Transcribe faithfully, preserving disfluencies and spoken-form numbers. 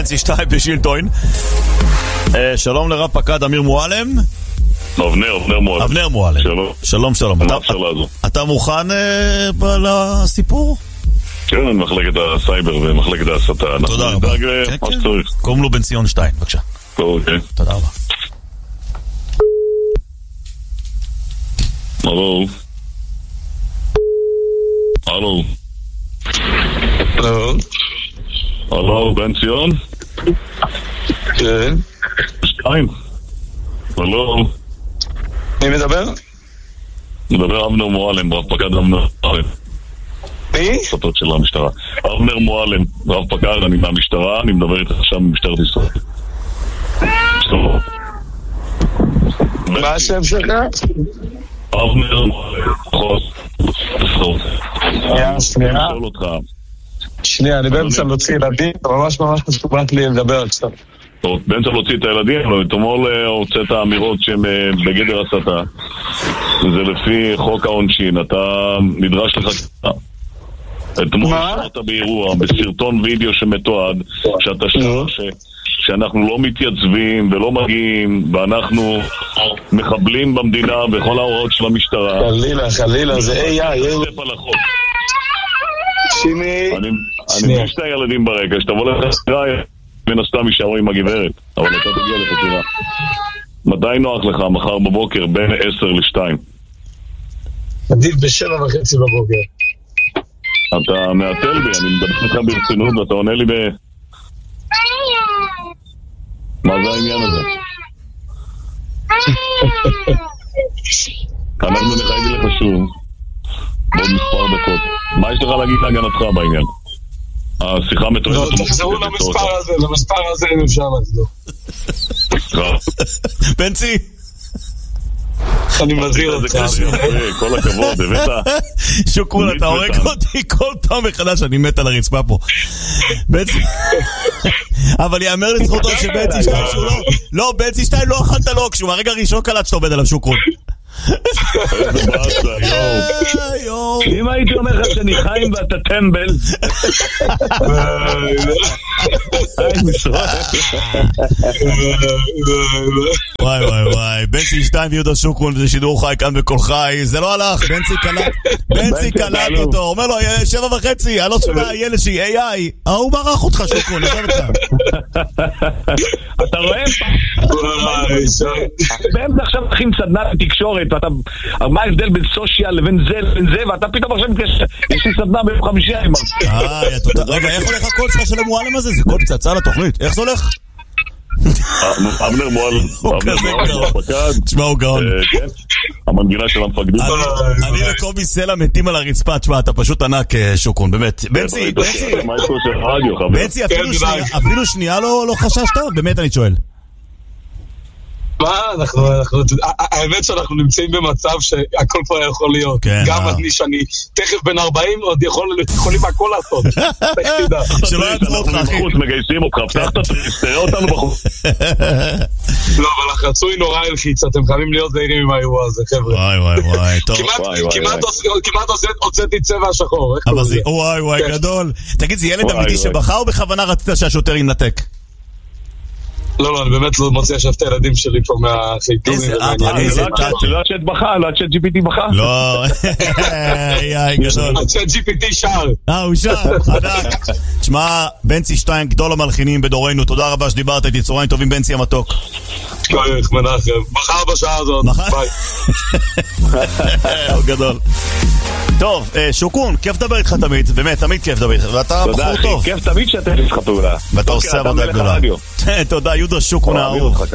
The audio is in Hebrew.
בנצי שתיים בשילטוין. שלום לרב פקד אמיר מועלם. אבנר, אבנר מועלם. אבנר מועלם. שלום. שלום, שלום. אתה מוכן לסיפור? כן, אני מחלקת הסייבר ומחלקת ההסתה. תודה רבה. קוראים לו בן ציון שתיים, בבקשה. אוקיי. תודה רבה. הלו. הלו. הלו. הלו, בן ציון? כן. שתיים. הלו. מי מדבר? מדבר אבנר מועלם, רב פקד אבנר מועלם. מי? סרטות של המשטרה. אבנר מועלם, רב פקד, אני מהמשטרה, אני מדבר איתך עכשיו ממשטרת ישראל. מה השם שלך? אבנר מועלם. שנייה. שנייה, אני באמצע להוציא ילדים, ממש ממש מסובך לי לדבר עכשיו. טוב, באמצע להוציא את הילדים, אבל אתמול הוצאת האמירות שהן בגדר הסתה. זה לפי חוק העונשין, אתה נדרש לחקיקה. אתמול שרת באירוע, בסרטון וידאו שמתועד, שאתה שרת שאנחנו לא מתייצבים ולא מגיעים, ואנחנו מחבלים במדינה בכל ההוראות של המשטרה. חלילה, חלילה, זה איי איי. שימי. אני מבין שתי ילדים ברקע, שתבוא לחקירה, מן הסתם יישארו עם הגברת, אבל אתה תגיע לחקירה. מתי נוח לך מחר בבוקר בין עשר לשתיים? עדיף בשבע וחצי בבוקר. אתה מעטל בי, אני מדבר לך ברצינות ואתה עונה לי ב... מה זה העניין הזה? אנחנו נחייב לך שוב בעוד מספר דקות. מה יש לך להגיד להגנתך בעניין? השיחה מתואמת. לא, תחזרו למספר הזה, למספר הזה אם אפשר לחזור. בנצי אני מזהיר אותך. כל הכבוד, הבאת. שוקרון, אתה הורג אותי כל פעם מחדש, אני מת על הרצפה פה. בנצי, אבל יאמר לזכותו שבנצי שתיים שהוא לא, לא, בנצי שתיים לא אכלת לו, כשהוא מהרגע הראשון קלט שאתה עובד עליו, שוקרון. איזה באסה, יואו. אם הייתי אומר לך שאני חיים ואתה טמבל. וואי וואי וואי, בנצי שתיים ויהודה שוקרון, זה שידור חי כאן בכל חי. זה לא הלך, בנצי קלט בנצי קלט אותו, אומר לו שבע וחצי, אני לא שומע הילד שהיא איי איי. הוא מרח אותך שוקרון, נשב אותך. אתה רואה? באמצע עכשיו תכין סדנה בתקשורת, מה ההבדל בין סושיאל לבין זה לבין זה, ואתה פתאום עכשיו מתקשר, יש לי סדנה ביום חמישי. רגע, איך הולך הקול שלך של המועלם הזה? זה קול פצצה לתוכנית, איך זה הולך? אבנר מועלם, תשמע, הוא גאון. המנגינה של המפקדים. אני וקובי סלע מתים על הרצפה, תשמע, אתה פשוט ענק, שוקרון, באמת. בנצי, בנצי, בנצי, אפילו שנייה לא חששת? באמת אני שואל. מה? אנחנו, אנחנו, האמת שאנחנו נמצאים במצב שהכל כבר יכול להיות. גם אני שאני תכף בן ארבעים עוד יכולים הכל לעשות. שלא יעצרו אותך, אחי. מגייסים אותך, פתחת, תראה אותנו בחוץ. לא, אבל החצוי נורא הלחיץ, אתם חייבים להיות זהירים עם האירוע הזה, חבר'ה. וואי וואי וואי, טוב. כמעט הוצאתי צבע שחור. וואי וואי, גדול. תגיד, זה ילד אמיתי שבחר או בכוונה רצית שהשוטר ינתק? לא, לא, אני באמת לא מוצא שפת הילדים שלי פה מהחיתונים. איזה אבא, איזה טאטו. לא הצ'אט בכה, לא הצ'אט ג'י פי טי בכה. לא, יאי, גדול. הצ'אט ג'י פי טי שר. אה, הוא שר, ענק. תשמע, בנצי שתיים, גדול המלחינים בדורנו, תודה רבה שדיברת איתי, צהריים טובים, בנצי המתוק. כוח, מנחם. מחר בשעה הזאת. ביי. הוא גדול. טוב, שוקון, כיף לדבר איתך תמיד, באמת, תמיד כיף לדבר איתך, ואתה בחור טוב. כיף תמיד שאתה איתך פעולה. ואתה עושה עבודה גדולה. תודה, יהודה שוקון האהוב.